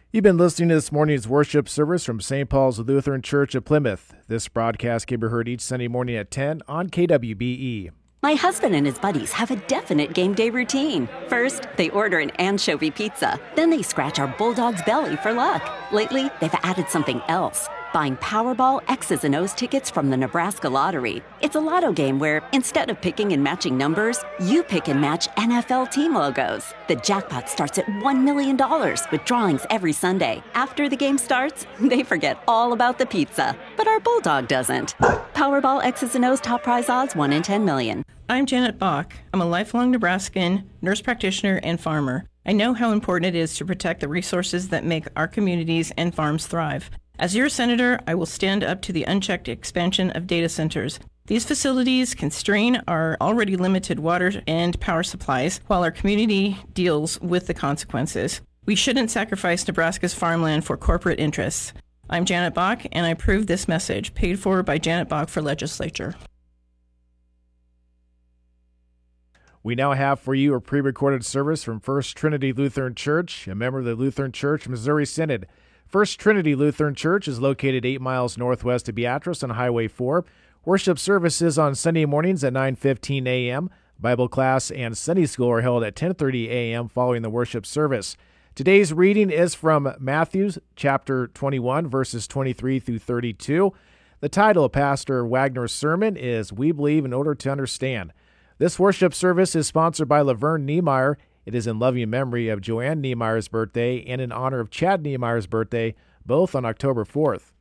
You've been listening to this morning's worship service from St. Paul's Lutheran Church of Plymouth. This broadcast can be heard each Sunday morning at 10 on KWBE. My husband and his buddies have a definite game day routine. First, they order an anchovy pizza. Then they scratch our bulldog's belly for luck. Lately, they've added something else. Buying Powerball X's and O's tickets from the Nebraska Lottery. It's a lotto game where, instead of picking and matching numbers, you pick and match NFL team logos. The jackpot starts at $1 million with drawings every Sunday. After the game starts, they forget all about the pizza. But our bulldog doesn't. Powerball X's and O's top prize odds 1 in 10 million. I'm Janet Bach. I'm a lifelong Nebraskan, nurse practitioner, and farmer. I know how important it is to protect the resources that make our communities and farms thrive. As your senator, I will stand up to the unchecked expansion of data centers. These facilities can strain our already limited water and power supplies while our community deals with the consequences. We shouldn't sacrifice Nebraska's farmland for corporate interests. I'm Janet Bach, and I approve this message, paid for by Janet Bach for Legislature. We now have for you a pre-recorded service from First Trinity Lutheran Church, a member of the Lutheran Church Missouri Synod. First Trinity Lutheran Church is located 8 miles northwest of Beatrice on Highway 4. Worship services on Sunday mornings at 9:15 a.m. Bible class and Sunday school are held at 10:30 a.m. following the worship service. Today's reading is from Matthew chapter 21, verses 23 through 32. The title of Pastor Wagner's sermon is We Believe in Order to Understand. This worship service is sponsored by Laverne Niemeyer. It is in loving memory of Joanne Niemeyer's birthday and in honor of Chad Niemeyer's birthday, both on October 4th.